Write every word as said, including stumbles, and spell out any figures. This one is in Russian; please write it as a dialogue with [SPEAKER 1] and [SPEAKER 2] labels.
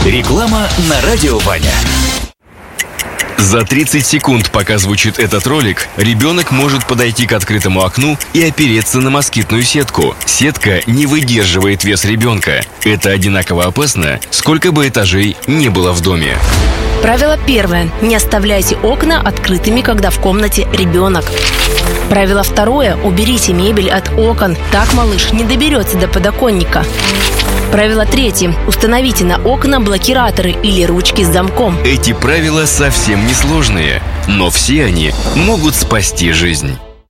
[SPEAKER 1] Реклама на радио Ваня. За тридцать секунд, пока звучит этот ролик, ребенок может подойти к открытому окну и опереться на москитную сетку. Сетка не выдерживает вес ребенка. Это одинаково опасно, сколько бы этажей не было в доме.
[SPEAKER 2] Правило первое. Не оставляйте окна открытыми, когда в комнате ребенок. Правило второе. Уберите мебель от окон. Так малыш не доберется до подоконника. Правило третье. Установите на окна блокираторы или ручки с замком.
[SPEAKER 1] Эти правила совсем не сложные, но все они могут спасти жизнь.